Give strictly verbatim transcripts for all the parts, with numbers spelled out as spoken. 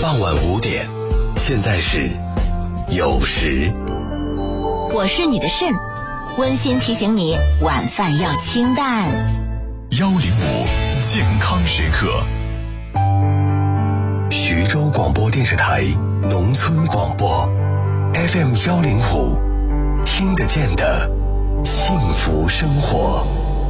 傍晚五点，现在是酉时。 我是你的肾，温馨提醒你晚饭要清淡。 幺零五健康时刻。 徐州广播电视台农村广播 F M 幺零五，听得见的幸福生活。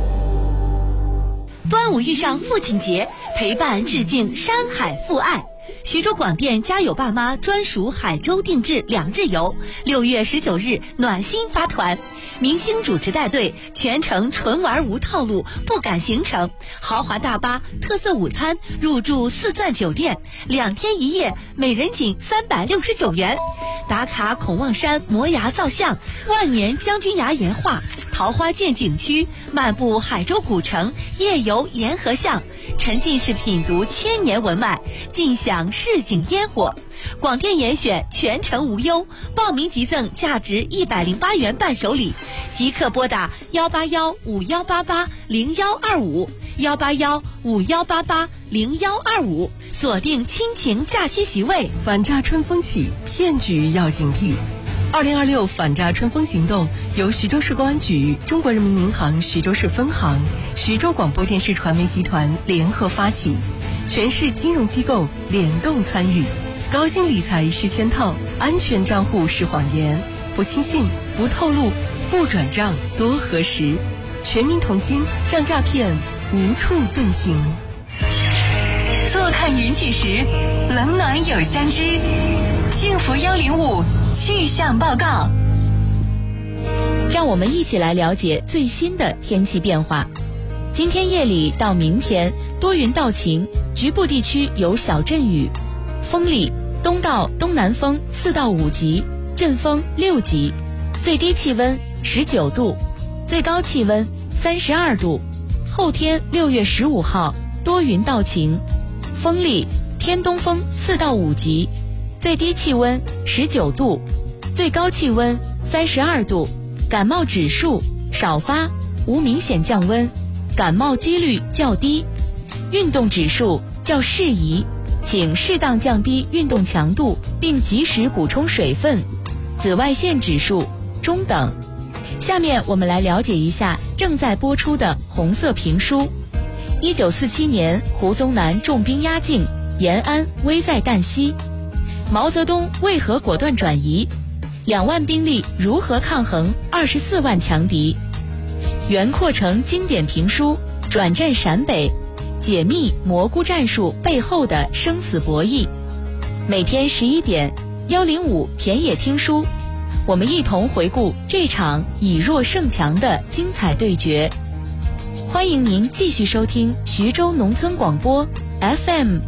端午遇上父亲节，陪伴致敬山海父爱。徐州广电家有爸妈专属海州定制两日游，六月十九日暖心发团，明星主持带队，全程纯玩无套路，不赶行程，豪华大巴、特色午餐，入住四钻酒店，两天一夜，每人仅三百六十九元。打卡孔望山摩崖造像、万年将军崖岩画、桃花涧景区，漫步海州古城，夜游沿河巷，沉浸式品读千年文脉，尽享市井烟火。广电严选全程无忧，报名即赠价值一百零八元伴手礼，即刻拨打幺八幺五幺八八零幺二五幺八幺五幺八八零幺二五，锁定亲情假期席位。 反诈春风起，骗局要警惕。二零二六反诈春风行动由徐州市公安局、中国人民银行徐州市分行、徐州广播电视传媒集团联合发起，全市金融机构联动参与。高薪理财是圈套，安全账户是谎言，不轻信，不透露，不转账，多核实。全民同心，让诈骗无处遁形。 坐看云起时，冷暖有相知。幸福幺零五气象报告， 让我们一起来了解最新的天气变化。今天夜里到明天多云到晴，局部地区有小阵雨，风力东到东南风四到五级，阵风六级，最低气温十九度，最高气温三十二度。后天六月十五号多云到晴，风力偏东风四到五级，最低气温十九度，最高气温三十二度。感冒指数少发，无明显降温，感冒几率较低。运动指数较适宜，请适当降低运动强度，并及时补充水分。紫外线指数中等。下面我们来了解一下正在播出的红色评书。一九四七年，胡宗南重兵压境，延安危在旦夕。毛泽东为何果断转移？两万兵力如何抗衡二十四万强敌？袁阔成经典评书《转战陕北》，解密蘑菇战术背后的生死博弈。每天十一点，幺零五田野听书，我们一同回顾这场以弱胜强的精彩对决。欢迎您继续收听徐州农村广播 F M